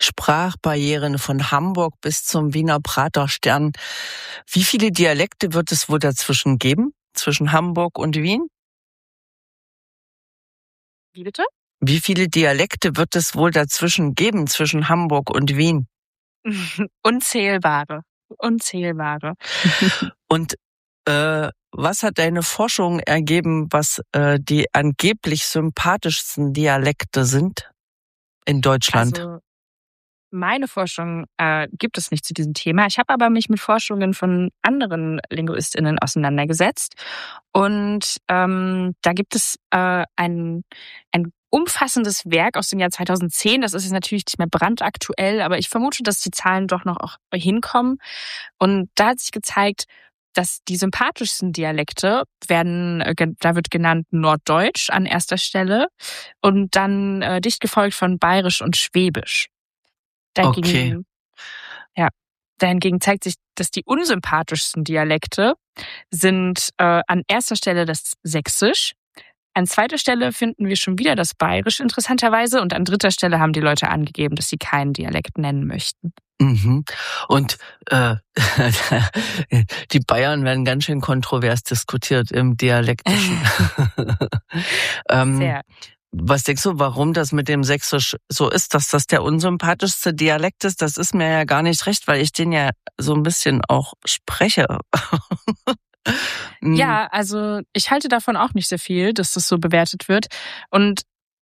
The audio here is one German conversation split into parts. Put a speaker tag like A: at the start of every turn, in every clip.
A: Sprachbarrieren von Hamburg bis zum Wiener Praterstern. Wie viele Dialekte wird es wohl dazwischen geben? Zwischen Hamburg und Wien?
B: Wie bitte?
A: Wie viele Dialekte wird es wohl dazwischen geben, zwischen Hamburg und Wien?
B: Unzählbare.
A: Und was hat deine Forschung ergeben, was die angeblich sympathischsten Dialekte sind in Deutschland?
B: Also meine Forschung gibt es nicht zu diesem Thema. Ich habe aber mich mit Forschungen von anderen LinguistInnen auseinandergesetzt. Und da gibt es ein umfassendes Werk aus dem Jahr 2010. Das ist jetzt natürlich nicht mehr brandaktuell, aber ich vermute, dass die Zahlen doch noch auch hinkommen. Und da hat sich gezeigt, dass die sympathischsten Dialekte da wird genannt Norddeutsch an erster Stelle und dann dicht gefolgt von Bayerisch und Schwäbisch. Dahingegen zeigt sich, dass die unsympathischsten Dialekte sind an erster Stelle das Sächsisch. An zweiter Stelle finden wir schon wieder das Bayerisch interessanterweise und an dritter Stelle haben die Leute angegeben, dass sie keinen Dialekt nennen möchten.
A: Mhm. Und die Bayern werden ganz schön kontrovers diskutiert im Dialektischen.
B: Sehr.
A: Was denkst du, warum das mit dem Sächsisch so ist, dass das der unsympathischste Dialekt ist? Das ist mir ja gar nicht recht, weil ich den ja so ein bisschen auch spreche.
B: Ja, also ich halte davon auch nicht sehr viel, dass das so bewertet wird. Und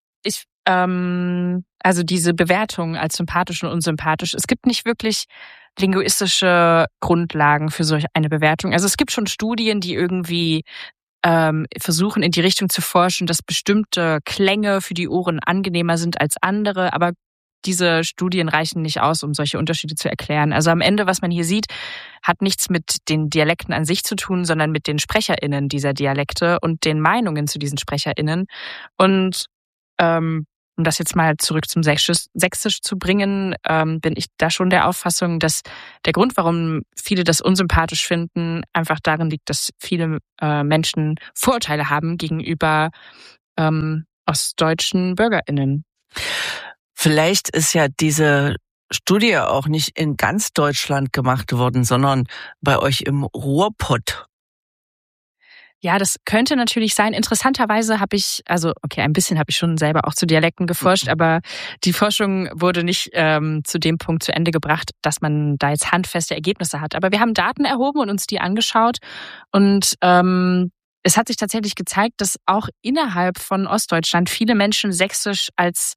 B: also diese Bewertung als sympathisch und unsympathisch, es gibt nicht wirklich linguistische Grundlagen für solch eine Bewertung. Also es gibt schon Studien, die irgendwie versuchen in die Richtung zu forschen, dass bestimmte Klänge für die Ohren angenehmer sind als andere, aber diese Studien reichen nicht aus, um solche Unterschiede zu erklären. Also am Ende, was man hier sieht, hat nichts mit den Dialekten an sich zu tun, sondern mit den SprecherInnen dieser Dialekte und den Meinungen zu diesen SprecherInnen. Und um das jetzt mal zurück zum Sächsisch zu bringen, bin ich da schon der Auffassung, dass der Grund, warum viele das unsympathisch finden, einfach darin liegt, dass viele Menschen Vorurteile haben gegenüber ostdeutschen BürgerInnen.
A: Vielleicht ist ja diese Studie auch nicht in ganz Deutschland gemacht worden, sondern bei euch im Ruhrpott.
B: Ja, das könnte natürlich sein. Interessanterweise ein bisschen habe ich schon selber auch zu Dialekten geforscht, aber die Forschung wurde nicht zu dem Punkt zu Ende gebracht, dass man da jetzt handfeste Ergebnisse hat. Aber wir haben Daten erhoben und uns die angeschaut und es hat sich tatsächlich gezeigt, dass auch innerhalb von Ostdeutschland viele Menschen Sächsisch als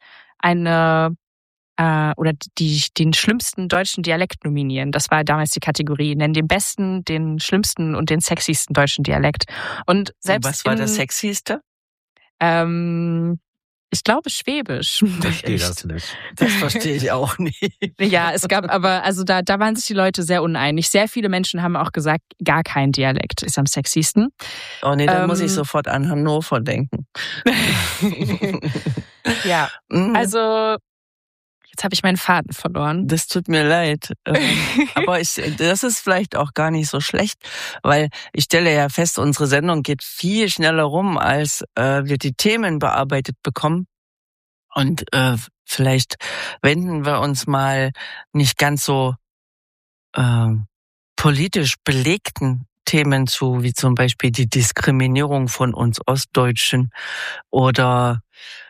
B: den schlimmsten deutschen Dialekt nominieren. Das war damals die Kategorie. Nennen den besten, den schlimmsten und den sexiesten deutschen Dialekt. Und
A: was war der sexyste?
B: Ich glaube Schwäbisch.
C: Ich verstehe das nicht.
A: Das verstehe ich auch nicht.
B: Ja, es gab aber, also da waren sich die Leute sehr uneinig. Sehr viele Menschen haben auch gesagt, gar kein Dialekt ist am sexiesten.
A: Oh nee, dann muss ich sofort an Hannover denken.
B: Ja, also jetzt habe ich meinen Faden verloren.
A: Das tut mir leid. Aber das ist vielleicht auch gar nicht so schlecht, weil ich stelle ja fest, unsere Sendung geht viel schneller rum, als wir die Themen bearbeitet bekommen. Und vielleicht wenden wir uns mal nicht ganz so politisch belegten Themen zu, wie zum Beispiel die Diskriminierung von uns Ostdeutschen oder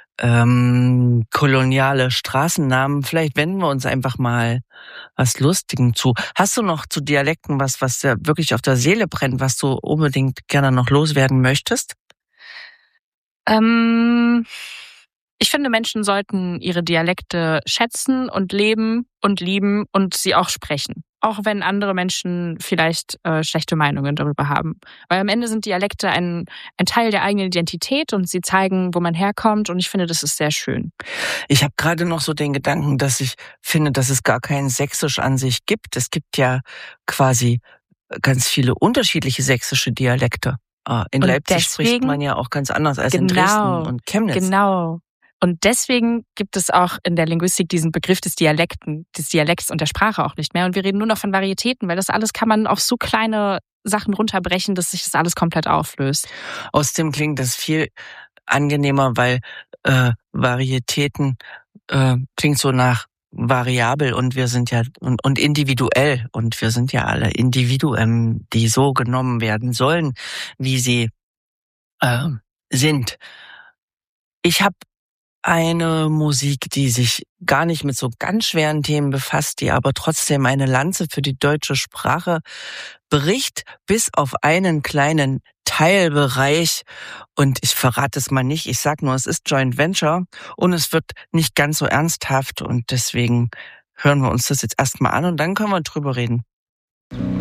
A: koloniale Straßennamen. Vielleicht wenden wir uns einfach mal was Lustigem zu. Hast du noch zu Dialekten was dir wirklich auf der Seele brennt, was du unbedingt gerne noch loswerden möchtest?
B: Ich finde, Menschen sollten ihre Dialekte schätzen und leben und lieben und sie auch sprechen. Auch wenn andere Menschen vielleicht schlechte Meinungen darüber haben. Weil am Ende sind Dialekte ein Teil der eigenen Identität und sie zeigen, wo man herkommt. Und ich finde, das ist sehr schön.
A: Ich habe gerade noch so den Gedanken, dass ich finde, dass es gar kein Sächsisch an sich gibt. Es gibt ja quasi ganz viele unterschiedliche sächsische Dialekte. In Leipzig spricht man ja auch ganz anders als in Dresden und Chemnitz.
B: Genau. Und deswegen gibt es auch in der Linguistik diesen Begriff des Dialekts und der Sprache auch nicht mehr. Und wir reden nur noch von Varietäten, weil das alles kann man auf so kleine Sachen runterbrechen, dass sich das alles komplett auflöst.
A: Außerdem klingt das viel angenehmer, weil Varietäten klingt so nach variabel und wir sind ja und individuell und wir sind ja alle Individuen, die so genommen werden sollen, wie sie sind. Ich habe eine Musik, die sich gar nicht mit so ganz schweren Themen befasst, die aber trotzdem eine Lanze für die deutsche Sprache bricht, bis auf einen kleinen Teilbereich. Und ich verrate es mal nicht. Ich sag nur, es ist Joint Venture und es wird nicht ganz so ernsthaft. Und deswegen hören wir uns das jetzt erstmal an und dann können wir drüber reden.